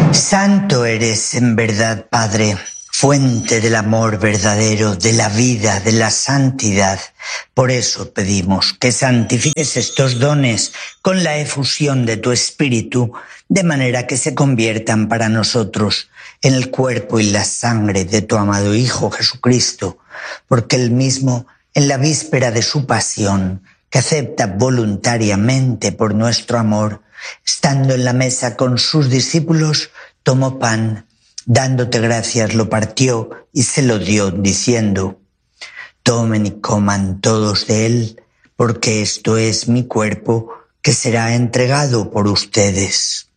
Santo eres en verdad, Padre, fuente del amor verdadero, de la vida, de la santidad. Por eso pedimos que santifiques estos dones con la efusión de tu Espíritu, de manera que se conviertan para nosotros en el cuerpo y la sangre de tu amado Hijo Jesucristo, porque él mismo, en la víspera de su pasión, que acepta voluntariamente por nuestro amor, estando en la mesa con sus discípulos, tomó pan, dándote gracias, lo partió y se lo dio, diciendo: tomen y coman todos de él, porque esto es mi cuerpo que será entregado por ustedes.